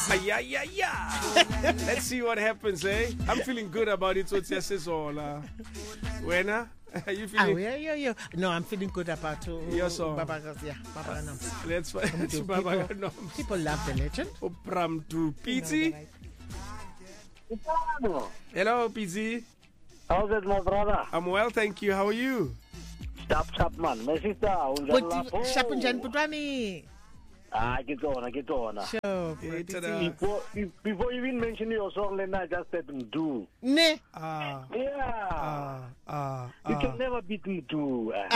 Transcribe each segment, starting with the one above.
Yeah. Let's see what happens, eh? I'm feeling good about it. So it's Wena, are you feeling? No, I'm feeling good about your song. Baba Noms. Let's Baba Noms. People love the legend. Pram to PT. Hello, PT. How's it, my brother? I'm well, thank you. How are you? Chap, man. My sister, Shapunjan Putwami. Get on. Sure. Before you even mention your song, then I just said do. Ne. Yeah. You can never beat me do. Right.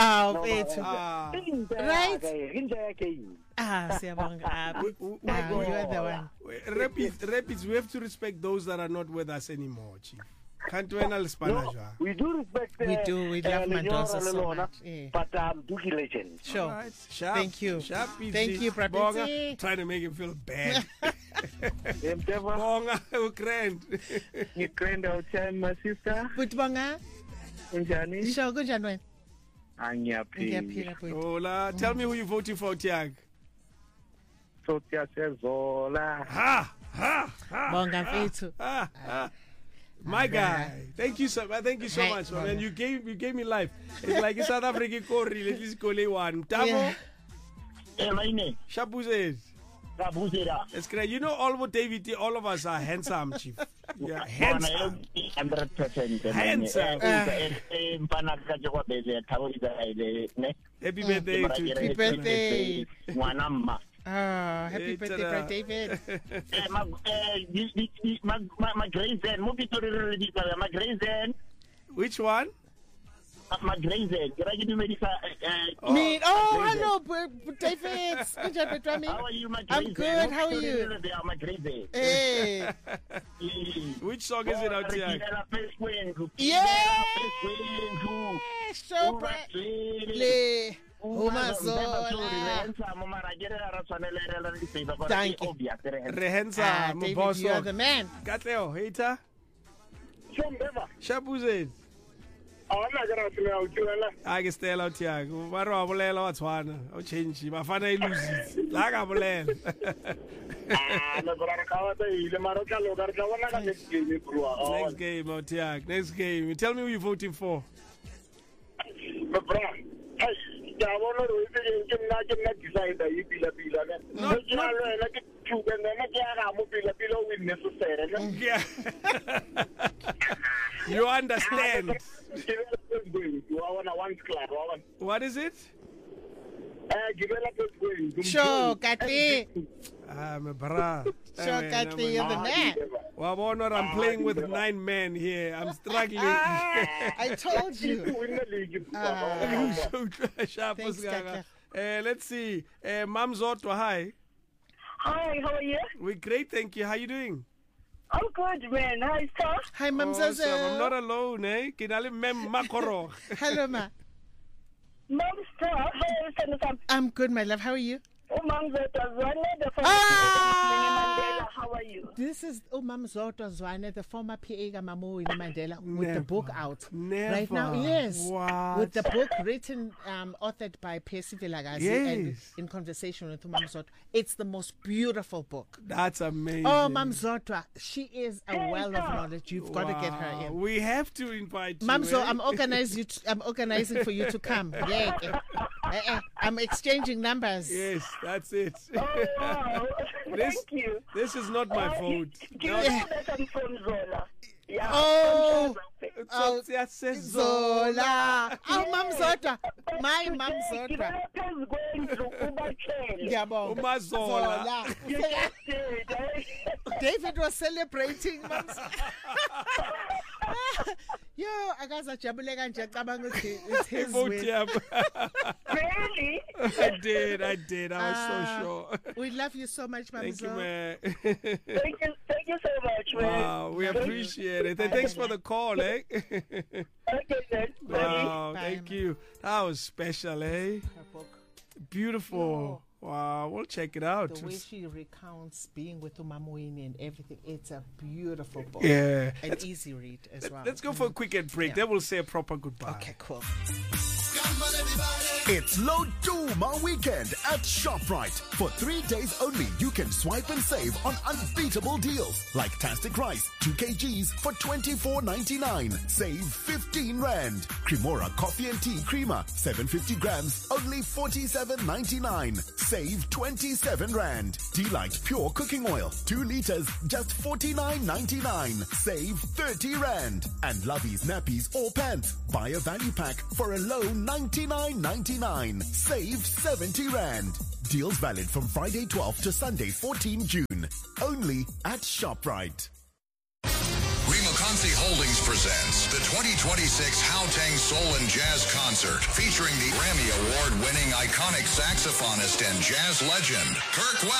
Siyabonga. You are the one. Rapids, we have to respect those that are not with us anymore, Chief. Can't do any we do respect. We do. We love Mendoza so much. Yeah. But Dookie legend. Sure. Right. Sharp, thank you. Sharp, thank you, Prabhuti. Trying to make him feel bad. Bonga, grand. You grand out time, my sister. Good bonga. Unjani. Sure, good Janwen. Anyapi. Hola. Tell me who you're voting for, Tiag. Sotia Zola. Ha. Bonga Fetu. My guy, thank you so much, man. You gave me life. It's like in South Africa, Corey. Let me call it one. Tamo, My name. Shabuzes. It's great. You know, all of David, all of us are handsome, Chief. Yeah, handsome. 100%. Handsome. Happy birthday to you. Happy birthday. Happy Hey, birthday, David. My grandson. My grandson. Which one? My grandson. Can I give you medical? Hello, David. How are you, my grandson? I'm good. How are you? My grandson. Hey. Which song is it out here? Yeah. So proudly. Thank you. Rehensa, David, you are the man. Katleo, hater. Shabuzes. I can stay out here. Maro abolela watswana. O change. Bafana illusions. La ka bolela. Next game out here. Next game. Tell me who you're voting for. You understand. What is it? Sure, Katli. My bra. Sure, Katli, you're the man. Wabonor, I'm playing with 9 men here. I'm struggling. I told you. Thanks, Katla. Let's see. Mam Zoto, hi. Hi, how are you? We're great, thank you. How are you doing? I'm good, man. Hi, sir. Hi, Mam Awesome. I'm Zaza. not alone, eh? Kinali mem makoro. Hello, ma. Mom, sir. How are you? I'm good, my love. How are you? Mom, the how are you? This is Umam Zoto Zwane, the former PA Mamu in Mandela, with the book out Never. right now. Yes, What? with the book written, authored by Percy Vilagazi, and Yes. in conversation with Umam Zoto. It's the most beautiful book. That's amazing. Oh, Mam Zoto, she is a well of knowledge. You've got to get her in. We have to invite you. Mam, so eh? I'm organizing for you to come. Yeah, I'm exchanging numbers. Yes, that's it. Oh, wow. Thank you. This is not my fault. Do you know that I'm from Zola? Yeah. Oh, Zola. Zola. Oh, Mam Zola. My Mam Zola. Umazola. David was celebrating. Yo, akaza jabuleka nje cabanga ukuthi it's his Vote win. yam. Really? I did. I was so sure. We love you so much, Mam Thank you, Zola. man. Thank you so much, man. Wow, we appreciate it. And thanks for the call, eh? Okay, then. Wow, Bye, thank man. you. That was special, eh? Her book. Beautiful. Wow, we'll check it out. The way she recounts being with Umamwini and everything, it's a beautiful book. Yeah. An easy read as well. Let's go for a quick break. Yeah. Then we'll say a proper goodbye. Okay, cool. It's Load Duma weekend at ShopRite. For 3 days only, you can swipe and save on unbeatable deals like Tastic Rice, 2 kgs for $24.99. Save 15 Rand. Cremora Coffee and Tea Creamer, 750 grams, only $47.99. Save 27 Rand. Delight Pure Cooking Oil, 2 liters, just $49.99. Save 30 Rand. And Lovey's Nappies or Pants. Buy a value pack for a low $99.99. Save 70 Rand. Deals valid from Friday 12th to Sunday 14 June. Only at ShopRite. Remokansi Holdings presents the 2026 Gauteng Soul and Jazz Concert featuring the Grammy Award-winning iconic saxophonist and jazz legend, Kirk Wellman.